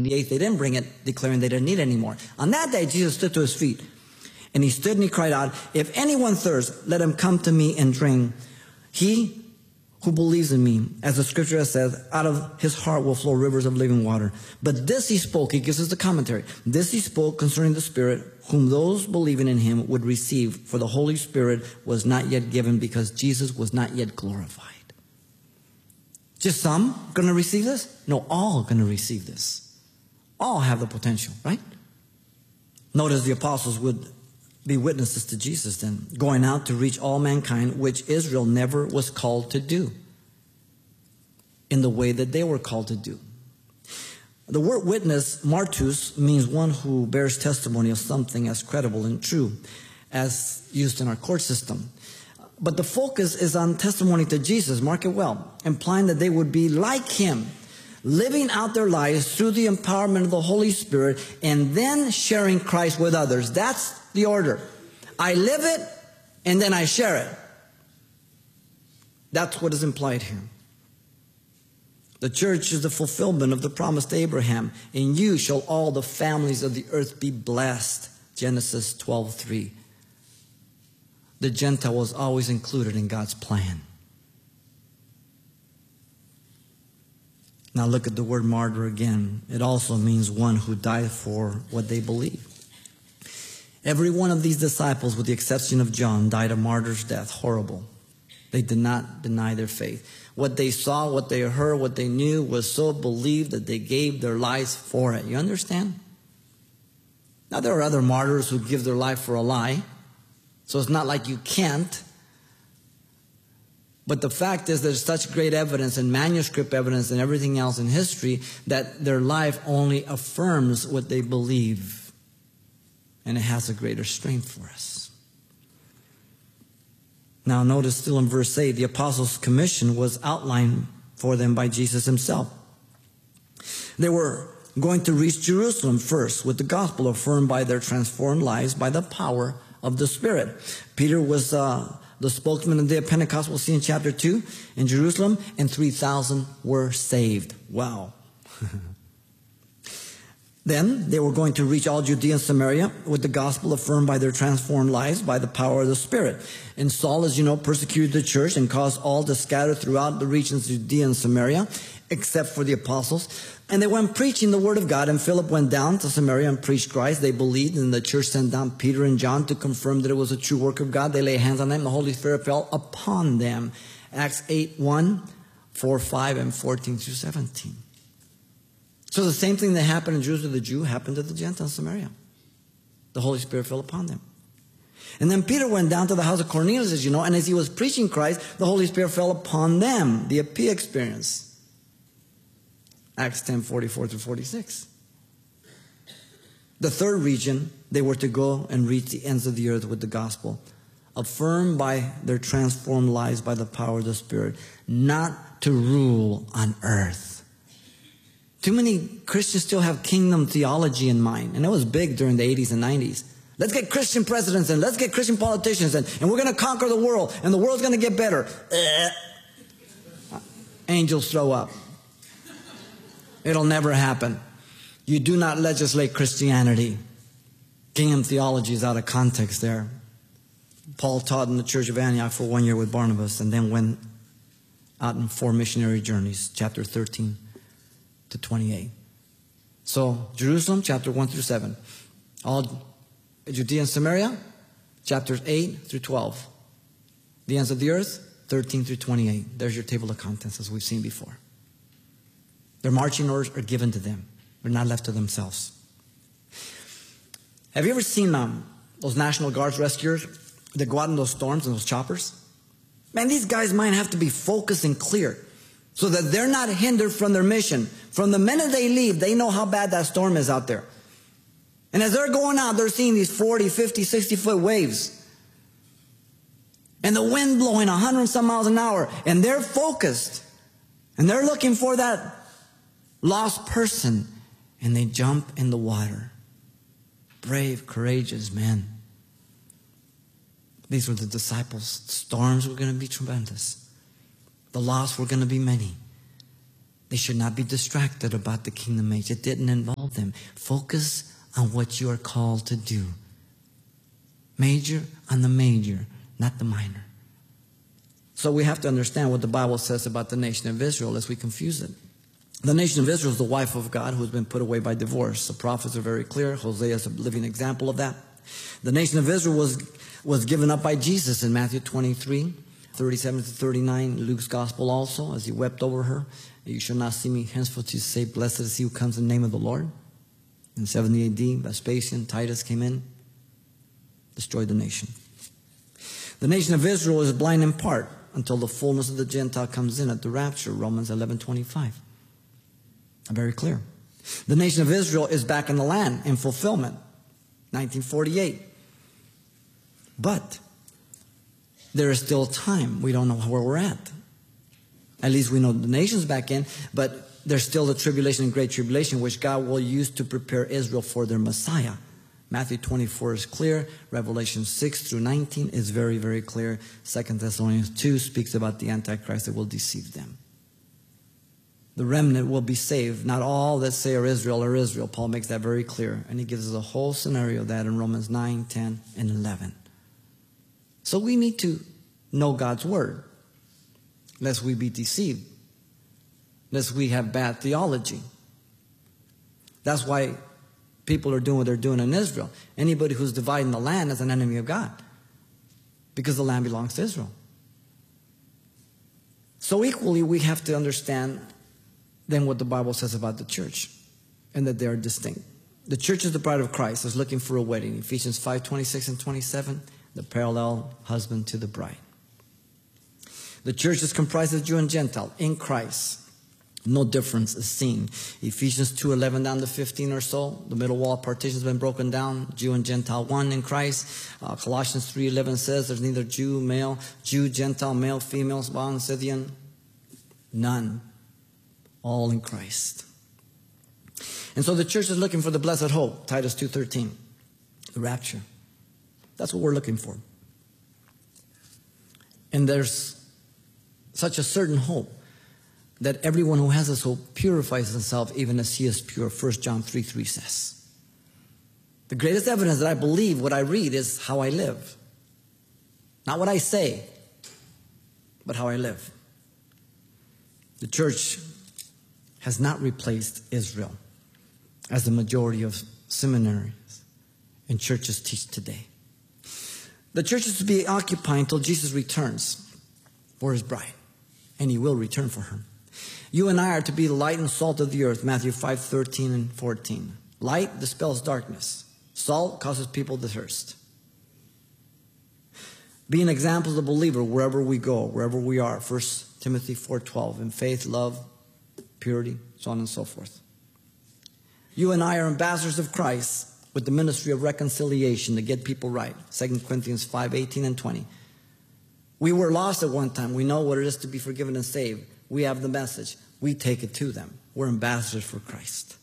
the 8th, they didn't bring it, declaring they didn't need it anymore. On that day, Jesus stood to his feet. And he stood and he cried out, "If anyone thirsts, let him come to me and drink. He who believes in me, as the scripture has said, out of his heart will flow rivers of living water." But this he spoke, he gives us the commentary. This he spoke concerning the Spirit, whom those believing in him would receive. For the Holy Spirit was not yet given, because Jesus was not yet glorified. Just some going to receive this? No, all going to receive this. All have the potential, right? Notice the apostles would be witnesses to Jesus then, going out to reach all mankind, which Israel never was called to do in the way that they were called to do. The word witness, martus, means one who bears testimony of something as credible and true as used in our court system. But the focus is on testimony to Jesus, mark it well, implying that they would be like him, living out their lives through the empowerment of the Holy Spirit, and then sharing Christ with others. That's the order. I live it, and then I share it. That's what is implied here. The church is the fulfillment of the promise to Abraham. "In you shall all the families of the earth be blessed." Genesis 12:3. The Gentile was always included in God's plan. Now look at the word martyr again. It also means one who died for what they believe. Every one of these disciples, with the exception of John, died a martyr's death. Horrible. They did not deny their faith. What they saw, what they heard, what they knew was so believed that they gave their lives for it. You understand? Now there are other martyrs who give their life for a lie. So it's not like you can't. But the fact is there's such great evidence and manuscript evidence and everything else in history that their life only affirms what they believe. And it has a greater strength for us. Now notice still in verse 8, the apostles' commission was outlined for them by Jesus himself. They were going to reach Jerusalem first with the gospel affirmed by their transformed lives by the power of the Spirit. Peter was the spokesman of the day of Pentecost, we'll see in chapter 2, in Jerusalem, and 3,000 were saved. Wow. Then they were going to reach all Judea and Samaria with the gospel affirmed by their transformed lives by the power of the Spirit. And Saul, as you know, persecuted the church and caused all to scatter throughout the regions of Judea and Samaria, except for the apostles. And they went preaching the word of God, and Philip went down to Samaria and preached Christ. They believed, and the church sent down Peter and John to confirm that it was a true work of God. They laid hands on them, the Holy Spirit fell upon them. Acts 8:1, 4, 5, and 14 through 17. So the same thing that happened in Jerusalem to the Jew happened to the Gentile in Samaria. The Holy Spirit fell upon them. And then Peter went down to the house of Cornelius, as you know, and as he was preaching Christ, the Holy Spirit fell upon them. The Apia experience. Acts 10:44 through 46. The third region, they were to go and reach the ends of the earth with the gospel, affirmed by their transformed lives by the power of the Spirit, not to rule on earth. Too many Christians still have kingdom theology in mind, and it was big during the 80s and 90s. Let's get Christian presidents and let's get Christian politicians and we're going to conquer the world and the world's going to get better. Angels throw up. It'll never happen. You do not legislate Christianity. Kingdom theology is out of context there. Paul taught in the church of Antioch for 1 year with Barnabas and then went out on 4 missionary journeys, chapter 13 to 28. So, Jerusalem, chapter 1 through 7. All Judea and Samaria, chapters 8 through 12. The ends of the earth, 13 through 28. There's your table of contents as we've seen before. Their marching orders are given to them. They're not left to themselves. Have you ever seen those National Guards rescuers that go out in those storms and those choppers? Man, these guys' mind have to be focused and clear so that they're not hindered from their mission. From the minute they leave, they know how bad that storm is out there. And as they're going out, they're seeing these 40, 50, 60-foot waves. And the wind blowing 100 and some miles an hour. And they're focused. And they're looking for that lost person. And they jump in the water. Brave, courageous men. These were the disciples. The storms were going to be tremendous. The loss were going to be many. They should not be distracted about the kingdom age. It didn't involve all of them. Focus on what you are called to do. Major on the major, not the minor. So we have to understand what the Bible says about the nation of Israel, lest we confuse it. The nation of Israel is the wife of God who has been put away by divorce. The prophets are very clear. Hosea is a living example of that. The nation of Israel was given up by Jesus in Matthew 23, 37 to 39, Luke's gospel also, as he wept over her. You shall not see me henceforth to say, blessed is he who comes in the name of the Lord. In 70 AD, Vespasian, Titus came in, destroyed the nation. The nation of Israel is blind in part until the fullness of the Gentile comes in at the rapture, Romans 11:25. Very clear. The nation of Israel is back in the land in fulfillment, 1948. But there is still time. We don't know where we're at. At least we know the nation's back in, but there's still the tribulation and great tribulation, which God will use to prepare Israel for their Messiah. Matthew 24 is clear. Revelation 6 through 19 is very, very clear. 2 Thessalonians 2 speaks about the Antichrist that will deceive them. The remnant will be saved. Not all that say are Israel. Paul makes that very clear. And he gives us a whole scenario of that in Romans 9, 10, and 11. So we need to know God's word, lest we be deceived, lest we have bad theology. That's why people are doing what they're doing in Israel. Anybody who's dividing the land is an enemy of God, because the land belongs to Israel. So equally, we have to understand then what the Bible says about the church, and that they are distinct. The church is the bride of Christ, is looking for a wedding. Ephesians 5:26 and 27, the parallel husband to the bride. The church is comprised of Jew and Gentile in Christ. No difference is seen. Ephesians 2:11 down to 15 or so. The middle wall partition has been broken down. Jew and Gentile, one in Christ. Colossians 3:11 says there's neither Jew, male, Jew, Gentile, male, female, bond, Scythian. None. All in Christ. And so the church is looking for the blessed hope. Titus 2:13. The rapture. That's what we're looking for. And there's such a certain hope that everyone who has this hope purifies himself even as he is pure. 1 John 3:3 says. The greatest evidence that I believe what I read is how I live. Not what I say, but how I live. The church has not replaced Israel as the majority of seminaries and churches teach today. The church is to be occupied until Jesus returns for his bride, and he will return for her. You and I are to be the light and salt of the earth, Matthew 5:13 and 14. Light dispels darkness. Salt causes people to thirst. Be an example of the believer wherever we go, wherever we are. 1 Timothy 4:12, in faith, love, purity, so on and so forth. You and I are ambassadors of Christ with the ministry of reconciliation to get people right. 2 Corinthians 5:18 and 20. We were lost at one time. We know what it is to be forgiven and saved. We have the message. We take it to them. We're ambassadors for Christ.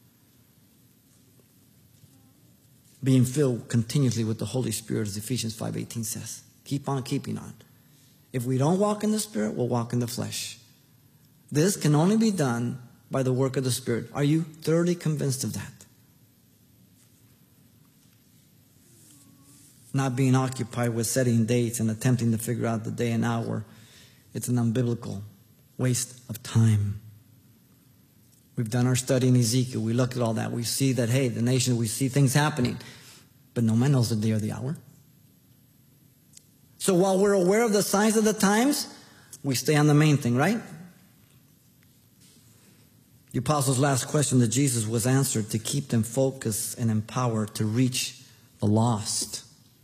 Being filled continuously with the Holy Spirit, as Ephesians 5:18 says. Keep on keeping on. If we don't walk in the Spirit, we'll walk in the flesh. This can only be done by the work of the Spirit. Are you thoroughly convinced of that? Not being occupied with setting dates and attempting to figure out the day and hour. It's an unbiblical waste of time. We've done our study in Ezekiel. We look at all that. We see that, hey, the nation, we see things happening. But no man knows the day or the hour. So while we're aware of the signs of the times, we stay on the main thing, right? The apostles' last question to Jesus was answered to keep them focused and empowered to reach the lost.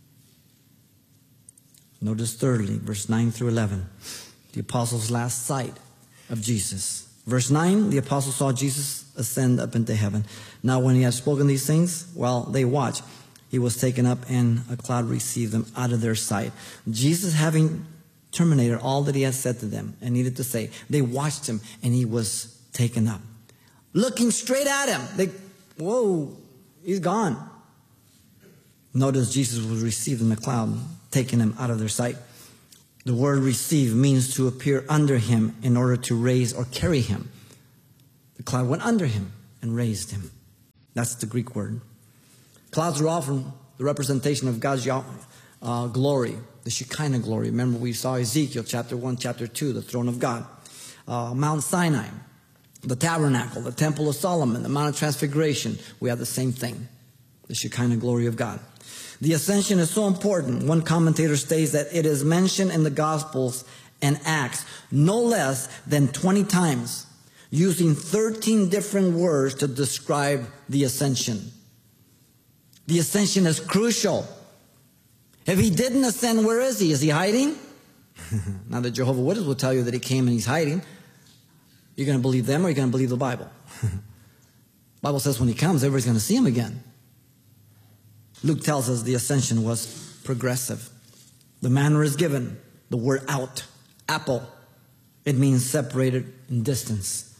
Notice thirdly, verse 9 through 11, the apostles' last sight of Jesus. Verse 9, the apostles saw Jesus ascend up into heaven. Now when he had spoken these things, while they watched, he was taken up and a cloud received them out of their sight. Jesus, having terminated all that he had said to them and needed to say, they watched him and he was taken up. Looking straight at him. Whoa, he's gone. Notice Jesus was received in the cloud, taking him out of their sight. The word receive means to appear under him in order to raise or carry him. The cloud went under him and raised him. That's the Greek word. Clouds are often the representation of God's glory, the Shekinah glory. Remember, we saw Ezekiel chapter 1, chapter 2, the throne of God. Mount Sinai, the tabernacle, the temple of Solomon, the Mount of Transfiguration. We have the same thing, the Shekinah glory of God. The ascension is so important. One commentator states that it is mentioned in the Gospels and Acts no less than 20 times, using 13 different words to describe the ascension. The ascension is crucial. If he didn't ascend, where is he? Is he hiding? Now the Jehovah's Witnesses will tell you that he came and he's hiding. You're going to believe them or you're going to believe the Bible? The Bible says when he comes, everybody's going to see him again. Luke tells us the ascension was progressive. The manner is given. The word out, apple, it means separated in distance.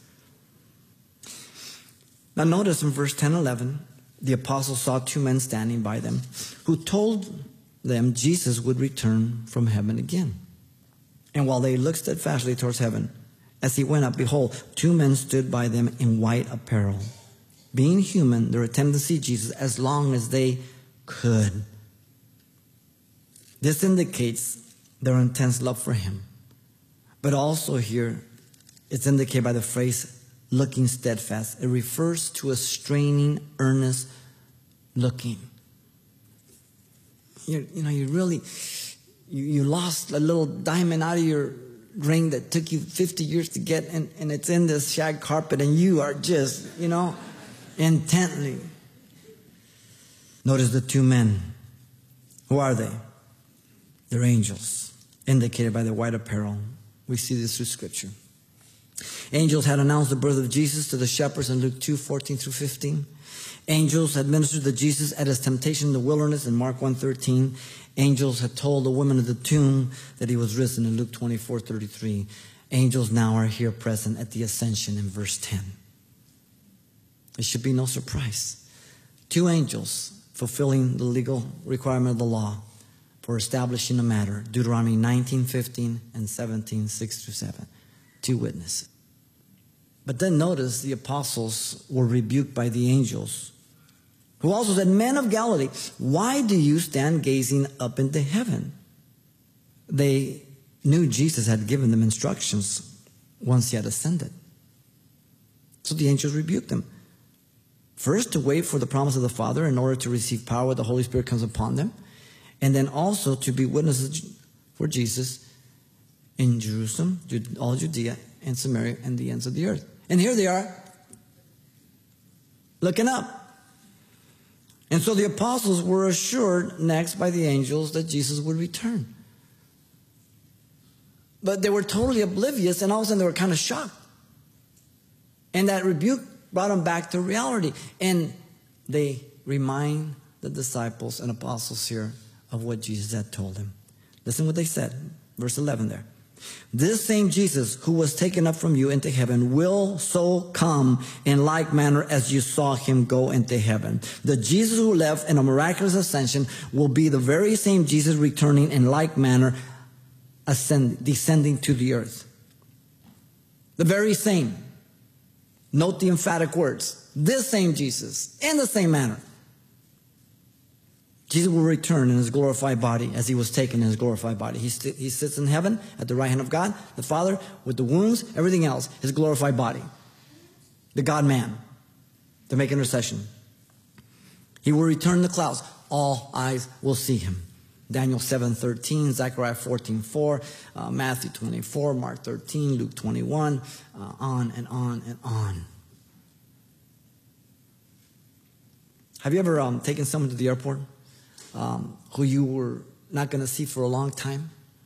Now notice in verse 10, 11, the apostles saw two men standing by them who told them Jesus would return from heaven again. And while they looked steadfastly towards heaven, as he went up, behold, two men stood by them in white apparel. Being human, they were attempting to see Jesus as long as they could. This indicates their intense love for him. But also here, it's indicated by the phrase, looking steadfast. It refers to a straining, earnest looking. You lost a little diamond out of your ring that took you 50 years to get, and it's in this shag carpet, and you are just, intently. Notice the two men. Who are they? They're angels, indicated by the white apparel. We see this through Scripture. Angels had announced the birth of Jesus to the shepherds in Luke 2, 14 through 15. Angels had ministered to Jesus at his temptation in the wilderness in Mark 1:13. Angels had told the woman of the tomb that he was risen in Luke 24:33. Angels now are here present at the ascension in verse 10. It should be no surprise. Two angels fulfilling the legal requirement of the law for establishing a matter. Deuteronomy 19:15 and 17:6-7. Two witnesses. But then notice the apostles were rebuked by the angels, who also said, Men of Galilee, why do you stand gazing up into heaven? They knew Jesus had given them instructions once he had ascended. So the angels rebuked them. First, to wait for the promise of the Father in order to receive power when the Holy Spirit comes upon them. And then also to be witnesses for Jesus in Jerusalem, all Judea and Samaria and the ends of the earth. And here they are, looking up. And so the apostles were assured next by the angels that Jesus would return. But they were totally oblivious, and all of a sudden they were kind of shocked. And that rebuke brought them back to reality. And they remind the disciples and apostles here of what Jesus had told them. Listen what they said. Verse 11 there. This same Jesus who was taken up from you into heaven will so come in like manner as you saw him go into heaven. The Jesus who left in a miraculous ascension will be the very same Jesus returning in like manner, descending to the earth. The very same. Note the emphatic words. This same Jesus, in the same manner. Jesus will return in his glorified body as he was taken in his glorified body. He sits in heaven at the right hand of God, the Father, with the wounds, everything else, his glorified body. The God-man to make intercession. He will return in the clouds. All eyes will see him. Daniel 7:13, Zechariah 14:4, Matthew 24, Mark 13, Luke 21, on and on and on. Have you ever taken someone to the airport who you were not going to see for a long time?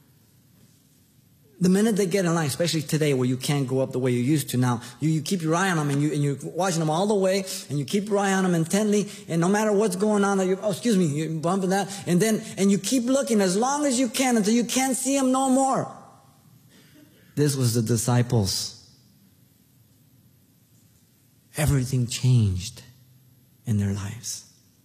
The minute they get in line, especially today where you can't go up the way you used to now, you keep your eye on them and you're watching them all the way, and you keep your eye on them intently, and no matter what's going on, you're bumping that, and you keep looking as long as you can until you can't see them no more. This was the disciples. Everything changed in their lives.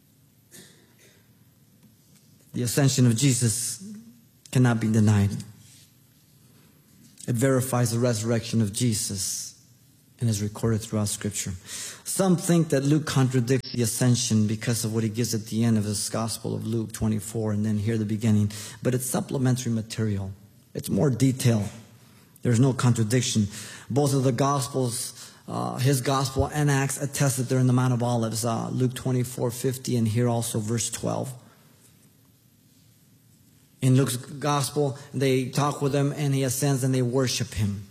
The ascension of Jesus cannot be denied. It verifies the resurrection of Jesus and is recorded throughout Scripture. Some think that Luke contradicts the ascension because of what he gives at the end of his Gospel of Luke 24 and then here at the beginning. But it's supplementary material. It's more detail. There's no contradiction. Both of the Gospels, his Gospel and Acts, attest that they're in the Mount of Olives. Luke 24:50 and here also verse 12. In Luke's Gospel, they talk with him and he ascends and they worship him.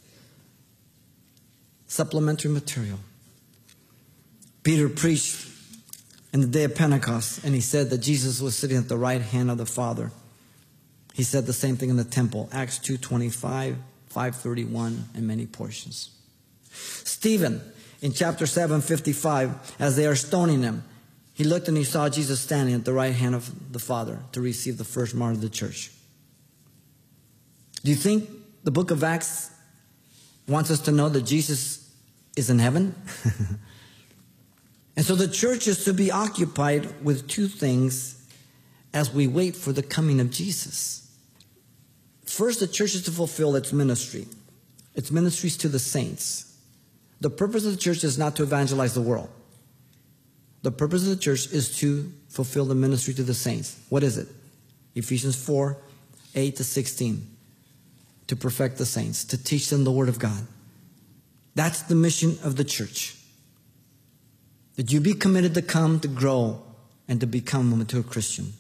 Supplementary material. Peter preached in the day of Pentecost, and he said that Jesus was sitting at the right hand of the Father. He said the same thing in the temple, Acts 2:25, 5:31, and many portions. Stephen, in chapter 7:55, as they are stoning him, he looked and he saw Jesus standing at the right hand of the Father to receive the first mark of the church. Do you think the book of Acts wants us to know that Jesus is in heaven? And so the church is to be occupied with two things as we wait for the coming of Jesus. First, the church is to fulfill its ministry. Its ministry is to the saints. The purpose of the church is not to evangelize the world. The purpose of the church is to fulfill the ministry to the saints. What is it? Ephesians 4:8-16. To perfect the saints, to teach them the Word of God. That's the mission of the church. That you be committed to come, to grow, and to become a mature Christian.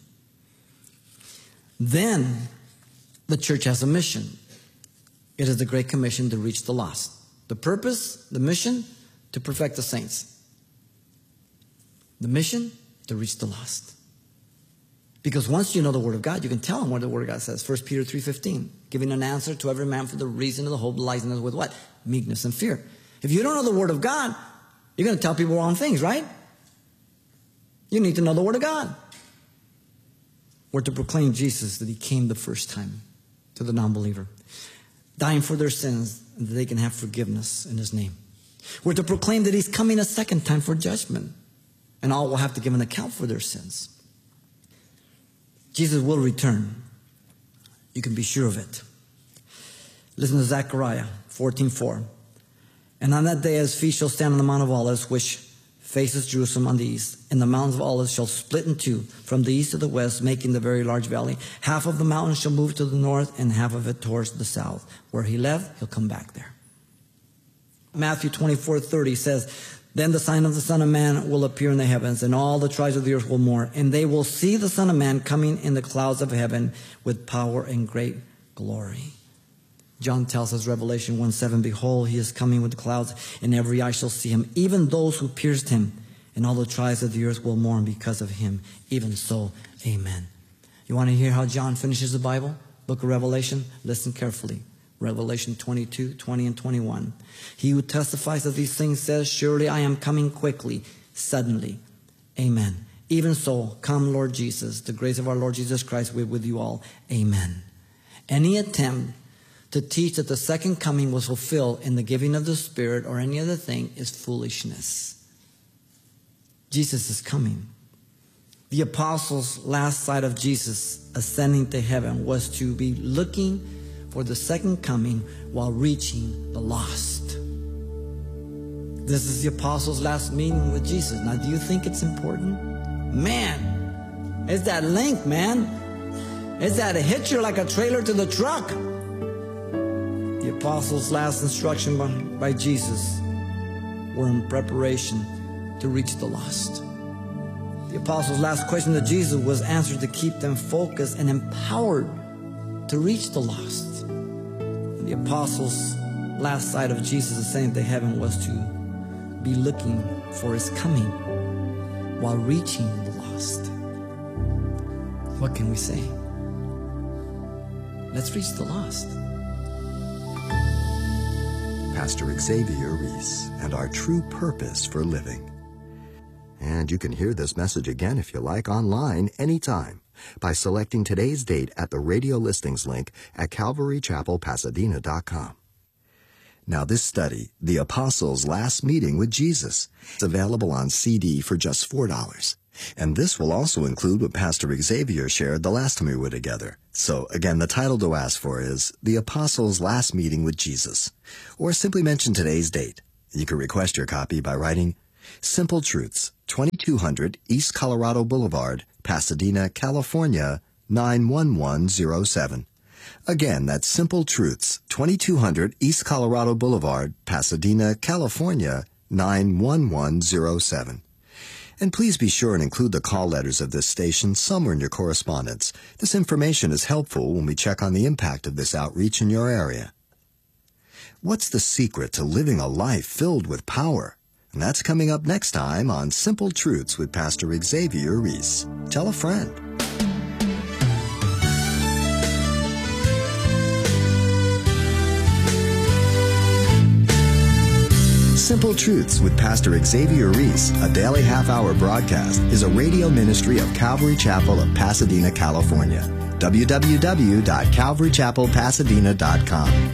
Then the church has a mission. It is the Great Commission to reach the lost. The purpose, the mission, to perfect the saints. The mission, to reach the lost. Because once you know the Word of God, you can tell them what the Word of God says. 1 Peter 3:15, giving an answer to every man for the reason of the hope that lies in us with what? Meekness and fear. If you don't know the Word of God, you're going to tell people wrong things, right? You need to know the Word of God. We're to proclaim Jesus, that He came the first time to the non-believer, dying for their sins, and that they can have forgiveness in His name. We're to proclaim that He's coming a second time for judgment, and all will have to give an account for their sins. Jesus will return. You can be sure of it. Listen to Zechariah 14:4. And on that day his feet shall stand on the Mount of Olives, which faces Jerusalem on the east. And the mountains of Olives shall split in two, from the east to the west, making the very large valley. Half of the mountain shall move to the north, and half of it towards the south. Where He left, He'll come back there. Matthew 24:30 says, Then the sign of the Son of Man will appear in the heavens, and all the tribes of the earth will mourn. And they will see the Son of Man coming in the clouds of heaven with power and great glory. John tells us, Revelation 1:7, Behold, He is coming with the clouds, and every eye shall see Him, even those who pierced Him. And all the tribes of the earth will mourn because of Him. Even so, amen. You want to hear how John finishes the Bible? Book of Revelation? Listen carefully. Revelation 22:20 and 21. He who testifies of these things says, Surely I am coming quickly, suddenly. Amen. Even so, come Lord Jesus. The grace of our Lord Jesus Christ be with you all. Amen. Any attempt to teach that the second coming was fulfilled in the giving of the Spirit or any other thing is foolishness. Jesus is coming. The apostles' last sight of Jesus ascending to heaven was to be looking for the second coming while reaching the lost. This is the apostles' last meeting with Jesus. Now, do you think it's important? Man, it's that link, man. It's that hitcher like a trailer to the truck. The apostles' last instruction by Jesus were in preparation to reach the lost. The apostles' last question to Jesus was answered to keep them focused and empowered to reach the lost. The apostles' last sight of Jesus ascending to heaven was to be looking for His coming while reaching the lost. What can we say? Let's reach the lost. Pastor Xavier Reese and our true purpose for living. And you can hear this message again if you like online anytime by selecting today's date at the radio listings link at calvarychapelpasadena.com. Now this study, The Apostles' Last Meeting with Jesus, is available on CD for just $4. And this will also include what Pastor Xavier shared the last time we were together. So again, the title to ask for is The Apostles' Last Meeting with Jesus. Or simply mention today's date. You can request your copy by writing Simple Truths, 2200 East Colorado Boulevard, Pasadena, California, 91107. Again, that's Simple Truths, 2200 East Colorado Boulevard, Pasadena, California, 91107. And please be sure and include the call letters of this station somewhere in your correspondence. This information is helpful when we check on the impact of this outreach in your area. What's the secret to living a life filled with power? And that's coming up next time on Simple Truths with Pastor Xavier Reese. Tell a friend. Simple Truths with Pastor Xavier Reese, a daily half-hour broadcast, is a radio ministry of Calvary Chapel of Pasadena, California. www.calvarychapelpasadena.com